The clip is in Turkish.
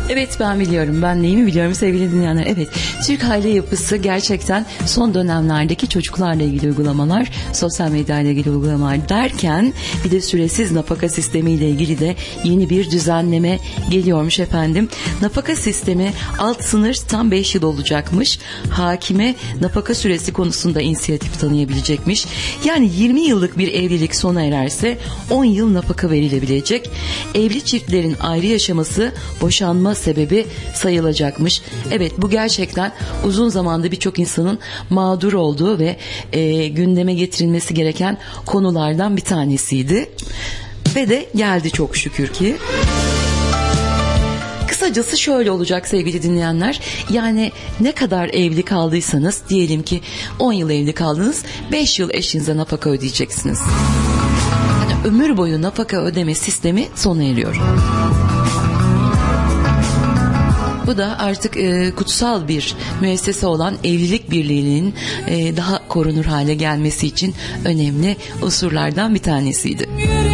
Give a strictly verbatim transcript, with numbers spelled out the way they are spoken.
Evet, ben biliyorum. Ben neyimi biliyorum sevgili dinleyenler. Evet, Türk aile yapısı gerçekten son dönemlerdeki çocuklarla ilgili uygulamalar, sosyal medya ile ilgili uygulamalar derken bir de süresiz nafaka sistemi ile ilgili de yeni bir düzenleme geliyormuş efendim. Nafaka sistemi alt sınır tam beş yıl olacakmış. Hakime nafaka süresi konusunda inisiyatif tanıyabilecekmiş. Yani yirmi yıllık bir evlilik sona ererse on yıl nafaka verilebilecek. Evli çiftlerin ayrı yaşaması boşanma sebebi sayılacakmış. Evet, bu gerçekten uzun zamanda birçok insanın mağdur olduğu ve e, gündeme getirilmesi gereken konulardan bir tanesiydi. Ve de geldi çok şükür ki. Kısacası şöyle olacak sevgili dinleyenler. Yani ne kadar evli kaldıysanız, diyelim ki on yıl evli kaldınız, beş yıl eşinize nafaka ödeyeceksiniz. Yani ömür boyu nafaka ödeme sistemi sona eriyor. Bu da artık e, kutsal bir müessese olan evlilik birliğinin e, daha korunur hale gelmesi için önemli unsurlardan bir tanesiydi.